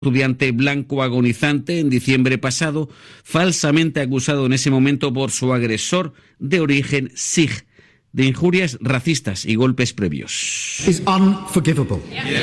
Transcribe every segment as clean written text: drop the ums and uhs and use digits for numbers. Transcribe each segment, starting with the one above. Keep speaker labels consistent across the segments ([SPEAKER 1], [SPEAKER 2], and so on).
[SPEAKER 1] estudiante blanco agonizante en diciembre pasado, falsamente acusado en ese momento por su agresor de origen sikh, de injurias racistas y golpes previos.
[SPEAKER 2] Is unforgivable.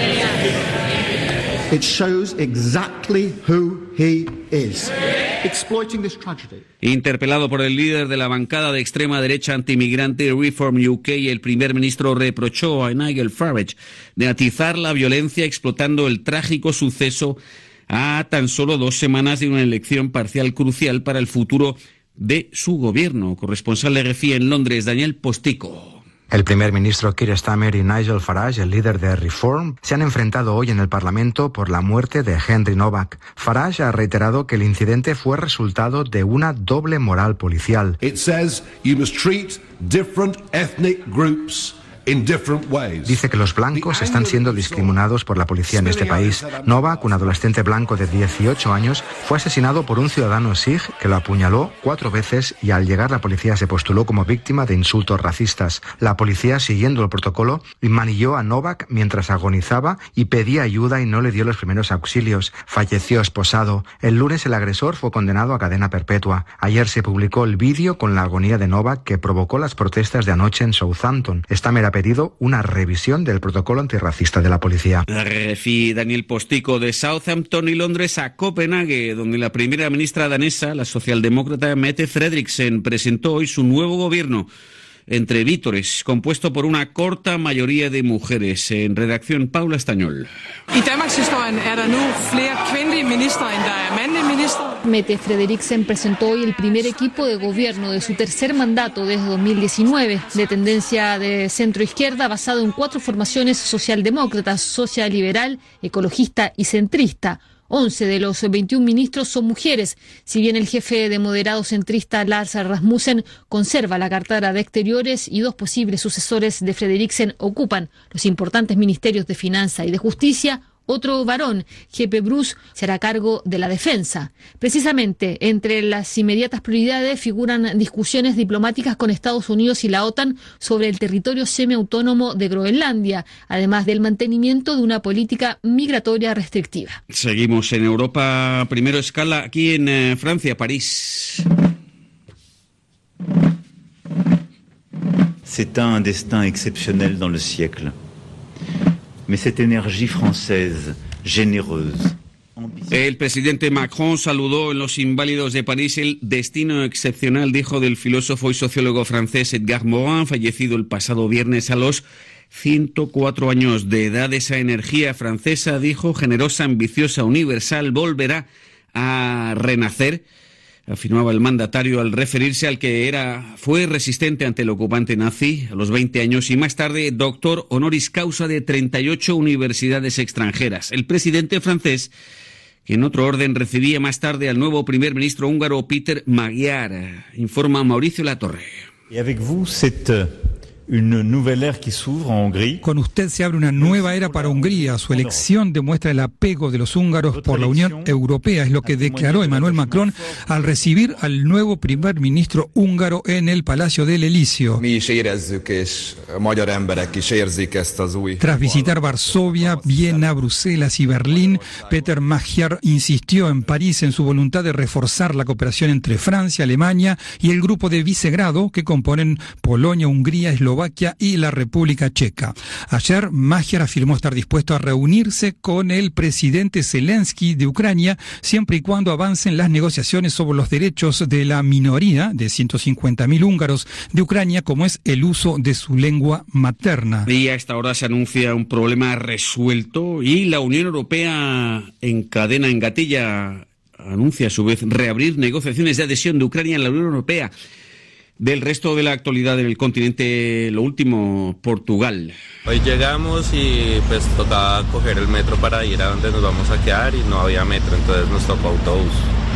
[SPEAKER 2] It shows exactly who he is. Exploiting this tragedy.
[SPEAKER 1] Interpelado por el líder de la bancada de extrema derecha antimigrante Reform UK, el primer ministro reprochó a Nigel Farage de atizar la violencia explotando el trágico suceso a tan solo 2 semanas de una elección parcial crucial para el futuro de su gobierno. Corresponsal de RFI en Londres, Daniel Postico.
[SPEAKER 3] El primer ministro Keir Starmer y Nigel Farage, el líder de Reform, se han enfrentado hoy en el Parlamento por la muerte de Henry Novak. Farage ha reiterado que el incidente fue resultado de una doble moral policial.
[SPEAKER 4] It says you must treat different ethnic groups in different ways.
[SPEAKER 3] Dice que los blancos están siendo discriminados por la policía en este país. Novak, un adolescente blanco de 18 años, fue asesinado por un ciudadano sikh que lo apuñaló 4 veces y al llegar la policía se postuló como víctima de insultos racistas. La policía, siguiendo el protocolo, manilló a Novak mientras agonizaba y pedía ayuda y no le dio los primeros auxilios. Falleció esposado. El lunes el agresor fue condenado a cadena perpetua. Ayer se publicó el vídeo con la agonía de Novak que provocó las protestas de anoche en Southampton. Starmer ha pedido una revisión del protocolo antirracista de la policía.
[SPEAKER 1] RFI, Daniel Postico. De Southampton y Londres a Copenhague, donde la primera ministra danesa, la socialdemócrata Mette Frederiksen, presentó hoy su nuevo gobierno entre vítores, compuesto por una corta mayoría de mujeres. En redacción, Paula Estañol.
[SPEAKER 5] Mette Frederiksen presentó hoy el primer equipo de gobierno de su tercer mandato desde 2019, de tendencia de centro-izquierda, basado en 4 formaciones socialdemócratas, socialiberal, ecologista y centrista. 11 de los 21 ministros son mujeres, si bien el jefe de moderado centrista Lars Rasmussen conserva la cartera de Exteriores y 2 posibles sucesores de Frederiksen ocupan los importantes ministerios de Finanza y de Justicia. Otro varón, Jeppe Bruus, será cargo de la defensa. Precisamente, entre las inmediatas prioridades figuran discusiones diplomáticas con Estados Unidos y la OTAN sobre el territorio semiautónomo de Groenlandia, además del mantenimiento de una política migratoria restrictiva.
[SPEAKER 1] Seguimos en Europa. Primero escala aquí en Francia, París.
[SPEAKER 6] C'est un destin exceptionnel dans le siècle. Mais cette énergie française, généreuse.
[SPEAKER 1] El presidente Macron saludó en Los Inválidos de París el destino excepcional, dijo, del filósofo y sociólogo francés Edgar Morin, fallecido el pasado viernes a los 104 años de edad. Esa energía francesa, dijo, generosa, ambiciosa, universal, volverá a renacer, afirmaba el mandatario al referirse al que fue resistente ante el ocupante nazi a los 20 años y más tarde doctor honoris causa de 38 universidades extranjeras. El presidente francés, que en otro orden recibía más tarde al nuevo primer ministro húngaro Péter Magyar, informa Mauricio Latorre.
[SPEAKER 7] Y avec vous, une nouvelle ère qui s'ouvre en Hongrie. Con usted se abre una nueva era para Hungría. Su elección demuestra el apego de los húngaros por la Unión Europea. Es lo que declaró Emmanuel Macron al recibir al nuevo primer ministro húngaro en el Palacio del Elíseo. Tras visitar Varsovia, Viena, Bruselas y Berlín, Péter Magyar insistió en París en su voluntad de reforzar la cooperación entre Francia, Alemania y el grupo de Visegrado que componen Polonia, Hungría, Eslovaquia y la República Checa. Ayer, Magyar afirmó estar dispuesto a reunirse con el presidente Zelensky de Ucrania siempre y cuando avancen las negociaciones sobre los derechos de la minoría de 150.000 húngaros de Ucrania, como es el uso de su lengua materna.
[SPEAKER 1] Y a esta hora se anuncia un problema resuelto y la Unión Europea engatilla, anuncia a su vez reabrir negociaciones de adhesión de Ucrania en la Unión Europea. Del resto de la actualidad en el continente, lo último, Portugal.
[SPEAKER 8] Hoy llegamos y pues tocaba coger el metro para ir a donde nos vamos a quedar y no había metro, entonces nos tocó autobús.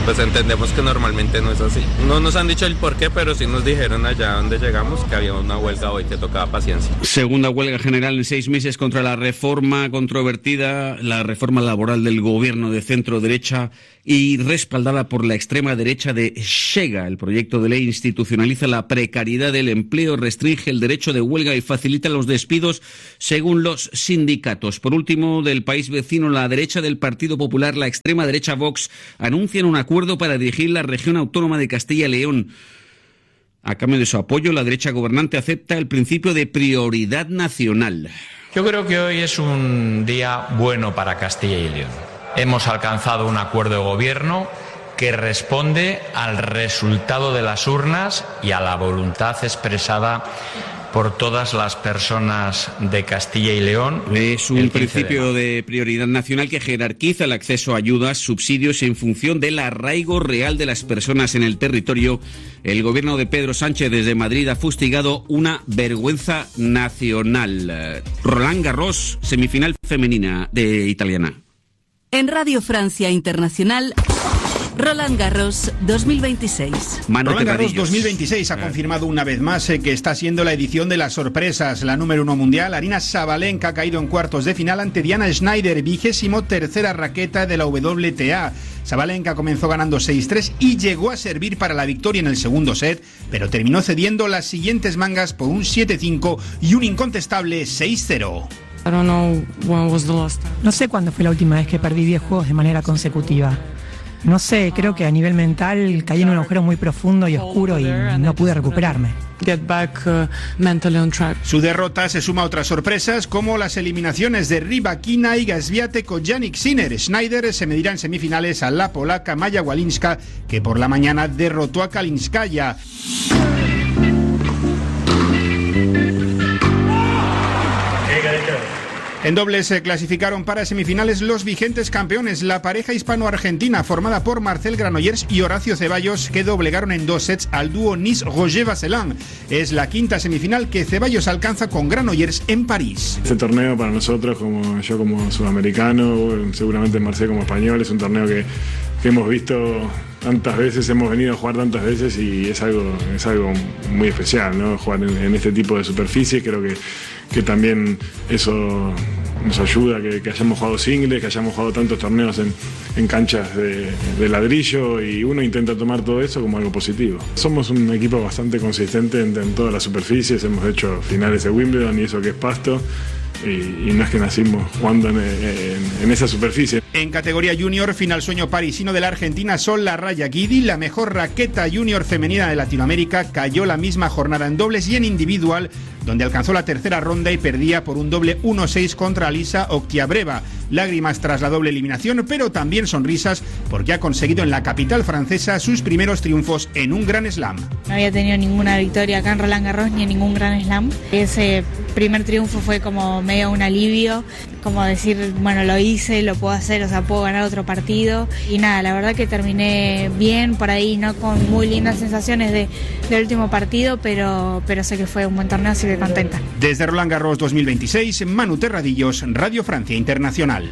[SPEAKER 8] pues entendemos que normalmente no es así. No nos han dicho el por qué, pero sí nos dijeron allá donde llegamos que había una huelga hoy que tocaba paciencia.
[SPEAKER 1] Segunda huelga general en 6 meses contra la reforma controvertida, la reforma laboral del gobierno de centro-derecha y respaldada por la extrema derecha de Chega. El proyecto de ley institucionaliza la precariedad del empleo, restringe el derecho de huelga y facilita los despidos según los sindicatos. Por último, del país vecino, la derecha del Partido Popular, la extrema derecha Vox, anuncian un acuerdo para dirigir la región autónoma de Castilla y León. A cambio de su apoyo, la derecha gobernante acepta el principio de prioridad nacional.
[SPEAKER 9] Yo creo que hoy es un día bueno para Castilla y León. Hemos alcanzado un acuerdo de gobierno que responde al resultado de las urnas y a la voluntad expresada por todas las personas de Castilla y León.
[SPEAKER 1] Es un principio de prioridad nacional que jerarquiza el acceso a ayudas, subsidios en función del arraigo real de las personas en el territorio. El gobierno de Pedro Sánchez desde Madrid ha fustigado una vergüenza nacional. Roland Garros, semifinal femenina de italiana.
[SPEAKER 10] En Radio Francia Internacional, Roland Garros 2026.
[SPEAKER 11] Roland Garros 2026 ha confirmado una vez más que está siendo la edición de las sorpresas. La número 1 mundial, Aryna Sabalenka, ha caído en cuartos de final ante Diana Schneider, 23ª raqueta de la WTA. Sabalenka comenzó ganando 6-3 y llegó a servir para la victoria en el segundo set, pero terminó cediendo las siguientes mangas por un 7-5 y un incontestable 6-0.
[SPEAKER 12] No sé cuándo fue la última vez que perdí 10 juegos de manera consecutiva. No sé, creo que a nivel mental caí en un agujero muy profundo y oscuro y no pude recuperarme.
[SPEAKER 11] Su derrota se suma a otras sorpresas como las eliminaciones de Rybakina y Swiatek o Jannik Sinner. Schneider se medirá en semifinales a la polaca Maja Walinska, que por la mañana derrotó a Kalinskaya. En dobles se clasificaron para semifinales los vigentes campeones, la pareja hispano-argentina formada por Marcel Granollers y Horacio Ceballos, que doblegaron en 2 sets al dúo Nice-Roger Vasselin. Es la quinta semifinal que Ceballos alcanza con Granollers en París.
[SPEAKER 13] Este torneo para nosotros, como sudamericano, seguramente Marcel como español, es un torneo que hemos visto tantas veces, hemos venido a jugar tantas veces y es algo muy especial, ¿no? Jugar en este tipo de superficie. Creo que también eso nos ayuda, que hayamos jugado singles, que hayamos jugado tantos torneos en canchas de ladrillo, y uno intenta tomar todo eso como algo positivo. Somos un equipo bastante consistente en todas las superficies, hemos hecho finales de Wimbledon y eso que es pasto, y no es que nacimos jugando en esa superficie.
[SPEAKER 11] En categoría junior, final sueño parisino de la argentina Sol Larraya Guidi, la mejor raqueta junior femenina de Latinoamérica, cayó la misma jornada en dobles y en individual, donde alcanzó la tercera ronda y perdía por un doble 1-6 contra Alisa Oktiabreva. Lágrimas tras la doble eliminación, pero también sonrisas porque ha conseguido en la capital francesa sus primeros triunfos en un Grand Slam.
[SPEAKER 14] No había tenido ninguna victoria acá en Roland Garros ni en ningún Grand Slam. Ese primer triunfo fue como medio un alivio, como decir, bueno, lo hice, lo puedo hacer, o sea, puedo ganar otro partido. Y nada, la verdad que terminé bien por ahí, no con muy lindas sensaciones del último partido, pero sé que fue un buen torneo, así que contenta.
[SPEAKER 11] Desde Roland Garros 2026, Manu Terradillos, Radio Francia Internacional.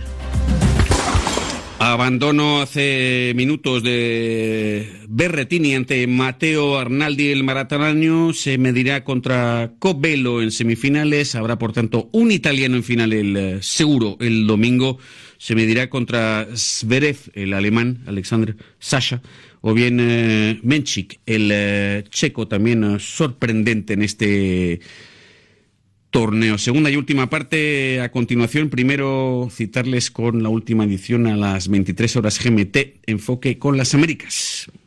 [SPEAKER 1] Abandono hace minutos de Berrettini ante Matteo Arnaldi. El maratoniano se medirá contra Cobello en semifinales. Habrá, por tanto, un italiano en final seguro el domingo. Se medirá contra Zverev, el alemán, Alexander Sasha, o bien Menchik, el checo, también sorprendente en este torneo. Segunda y última parte a continuación. Primero citarles con la última edición a las 23 horas GMT, enfoque con las Américas.